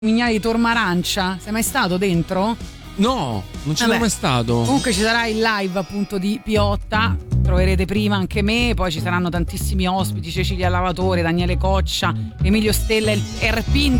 Mignali di Tormarancia, sei mai stato dentro? No, non ci sono mai stato. Comunque ci sarà il live appunto di Piotta, troverete prima anche me, poi ci saranno tantissimi ospiti, Cecilia Lavatore, Daniele Coccia, Emilio Stella, il Erpin